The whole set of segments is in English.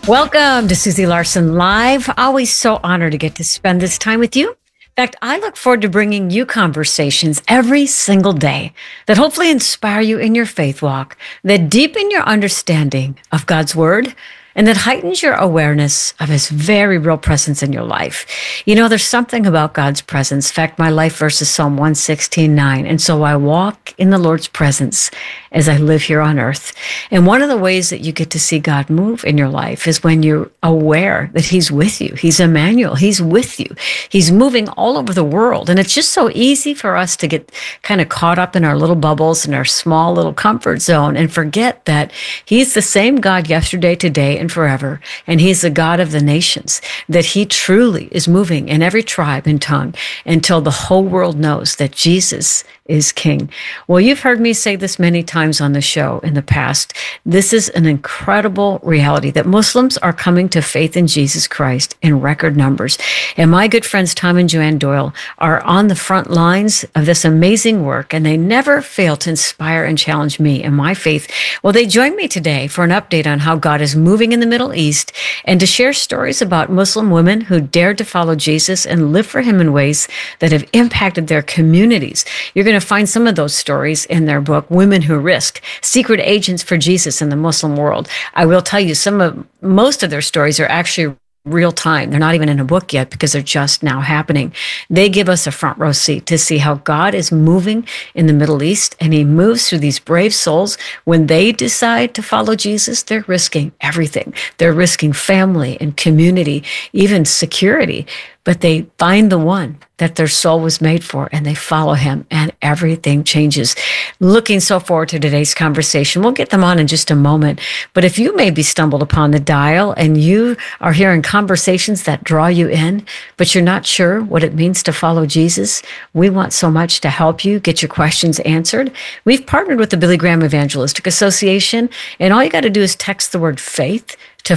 Welcome to Susie Larson Live. Always so honored to get to spend this time with you. In fact, I look forward to bringing you conversations every single day that hopefully inspire you in your faith walk, that deepen your understanding of God's Word, and that heightens your awareness of His very real presence in your life. You know, there's something about God's presence. In fact, my life verse is Psalm 116:9. And so I walk in the Lord's presence as I live here on earth. And one of the ways that you get to see God move in your life is when you're aware that He's with you. He's Emmanuel. He's with you. He's moving all over the world. And it's just so easy for us to get kind of caught up in our little bubbles, in our small little comfort zone, and forget that He's the same God yesterday, today, and forever. And He's the God of the nations, that He truly is moving in every tribe and tongue until the whole world knows that Jesus is King. Well, you've heard me say this many times on the show in the past. This is an incredible reality that Muslims are coming to faith in Jesus Christ in record numbers. And my good friends Tom and Joanne Doyle are on the front lines of this amazing work, and they never fail to inspire and challenge me in my faith. Well, they join me today for an update on how God is moving in the Middle East and to share stories about Muslim women who dared to follow Jesus and live for Him in ways that have impacted their communities. You're going to find some of those stories in their book, Women Who Risk, Secret Agents for Jesus in the Muslim World. I will tell you, most of their stories are actually real time. They're not even in a book yet because they're just now happening. They give us a front row seat to see how God is moving in the Middle East, and He moves through these brave souls. When they decide to follow Jesus, they're risking everything. They're risking family and community, even security. But they find the one that their soul was made for, and they follow Him, and everything changes. Looking so forward to today's conversation. We'll get them on in just a moment. But if you maybe stumbled upon the dial and you are hearing conversations that draw you in, but you're not sure what it means to follow Jesus, we want so much to help you get your questions answered. We've partnered with the Billy Graham Evangelistic Association, and all you got to do is text the word faith to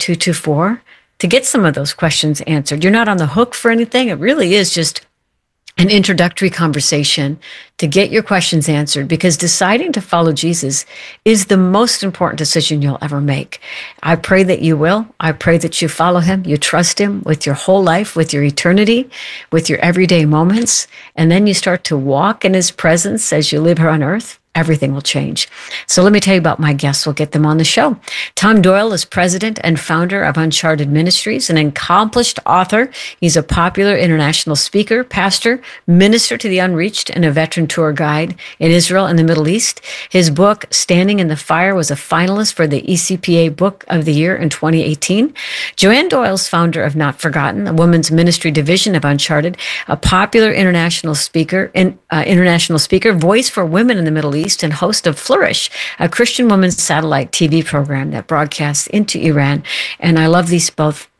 41224. to get some of those questions answered. You're not on the hook for anything. It really is just an introductory conversation to get your questions answered, because deciding to follow Jesus is the most important decision you'll ever make. I pray that you will. I pray that you follow Him, you trust Him with your whole life, with your eternity, with your everyday moments, and then you start to walk in His presence as you live here on earth. Everything will change. So let me tell you about my guests. We'll get them on the show. Tom Doyle is president and founder of Uncharted Ministries, an accomplished author. He's a popular international speaker, pastor, minister to the unreached, and a veteran tour guide in Israel and the Middle East. His book, Standing in the Fire, was a finalist for the ECPA Book of the Year in 2018. Joanne Doyle is founder of Not Forgotten, a women's ministry division of Uncharted, a popular international speaker, voice for women in the Middle East, and host of Flourish, a Christian women's satellite TV program that broadcasts into Iran. And I love these both